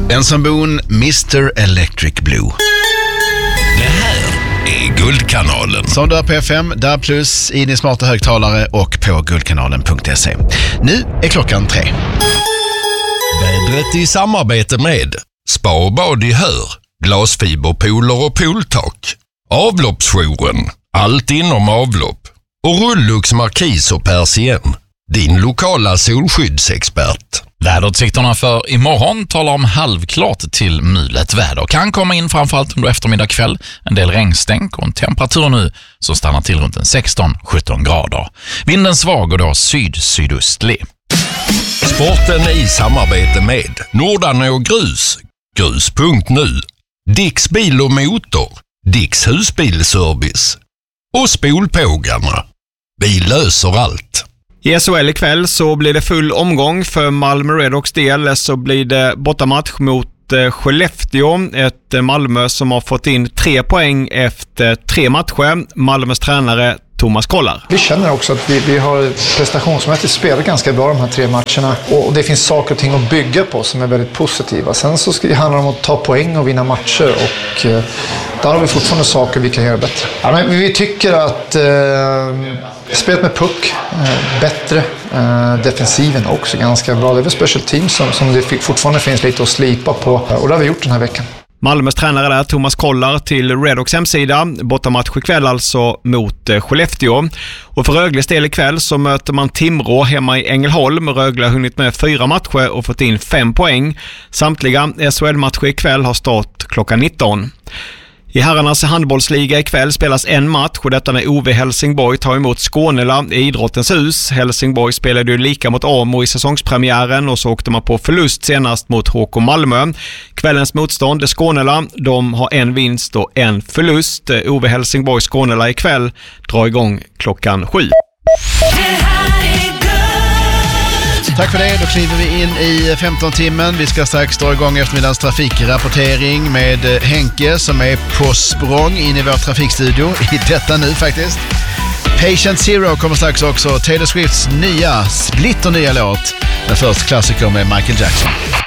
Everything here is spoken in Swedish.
Ensemble Mr. Electric Blue. Det här är Guldkanalen. Som du har på FM, där plus i din smarta högtalare och på guldkanalen.se. Nu är klockan 3. Vädret i samarbete med Spa och bad i Hör, glasfiberpooler och pooltak, avloppsjouren, allt inom avlopp och Rullux Markis och Persien, din lokala solskyddsexpert. Väderutsikterna för imorgon talar om halvklart till mulet väder. Kan komma in framförallt under eftermiddag kväll. En del regnstänk och en temperatur nu som stannar till runt 16-17 grader. Vinden svag och då sydöstlig. Sporten i samarbete med Nordanå och Grus, grus.nu, Dicks bil och motor, Dicks husbilservice och Spolpågarna. Vi löser allt. I SHL ikväll så blir det full omgång för Malmö Redhawks del, så blir det bortamatch mot Skellefteå, ett Malmö som har fått in 3 poäng efter 3 matcher. Malmös tränare Thomas Kollar. Vi känner också att vi har prestationsmässigt spelat ganska bra de här 3 matcherna och det finns saker och ting att bygga på som är väldigt positiva. Sen så handlar det om att ta poäng och vinna matcher och där har vi fortfarande saker vi kan göra bättre. Ja, men vi tycker att spelet med puck bättre, defensiven också ganska bra. Det är väl special teams som det fortfarande finns lite att slipa på och det har vi gjort den här veckan. Malmös tränare där, Thomas Kollar, till Redhawks hemsida. Bortamatch ikväll alltså mot Skellefteå. Och för Rögles del ikväll så möter man Timrå hemma i Ängelholm. Rögle har hunnit med 4 matcher och fått in 5 poäng. Samtliga SHL-matcher ikväll har start klockan 19. I herrarnas handbollsliga ikväll spelas en match och detta när OV Helsingborg tar emot Skånela i Idrottens hus. Helsingborg spelade ju lika mot Amo i säsongspremiären och så åkte man på förlust senast mot HK Malmö. Kvällens motstånd är Skånela. De har en vinst och en förlust. OV Helsingborg Skånela ikväll drar igång klockan 7. Tack för det, då kliver vi in i 15-timmen. Vi ska strax dra igång eftermiddagens trafikrapportering med Henke som är på språng in i vår trafikstudio i detta nu faktiskt. Patient Zero kommer strax också, Taylor Swifts splitternya låt. Den första klassiker med Michael Jackson.